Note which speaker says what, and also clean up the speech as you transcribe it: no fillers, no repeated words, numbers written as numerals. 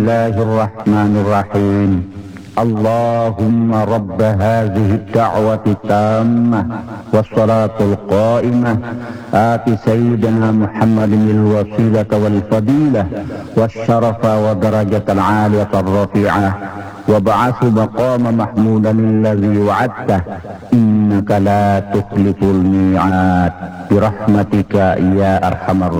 Speaker 1: الله الرحمن الرحيم. اللهم رب هذه الدعوة التامة والصلاة القائمة آت سيدنا محمد الوسيلة والفضيلة والشرف ودرجة العالية الرفيعة وابعث مقام محمودا الذي وعدته إنك لا تخلف الميعاد برحمتك يا أرحم الراحمين.